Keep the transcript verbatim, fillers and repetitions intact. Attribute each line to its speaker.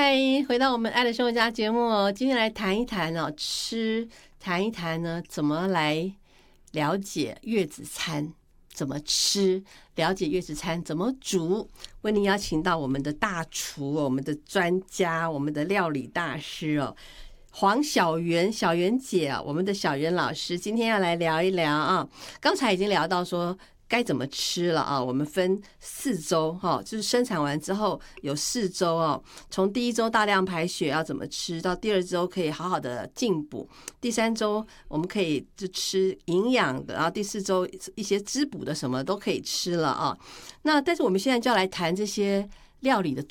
Speaker 1: 嗨，回到我们爱的生活家节目哦，今天来谈一谈哦，吃，谈一谈呢，怎么来了解月子餐，怎么吃，了解月子餐怎么煮。为您邀请到我们的大厨，我们的专家，我们的料理大师哦，黄小媛，小媛姐啊，我们的小媛老师，今天要来聊一聊啊。刚才已经聊到说该怎么吃了啊？我们分四周哈，就是生产完之后有四周哦。从第一周大量排血要怎么吃，到第二周可以好好的进补，第三周我们可以就吃营养的，然后第四周一些滋补的什么都可以吃了啊。那但是我们现在就要来谈这些料理的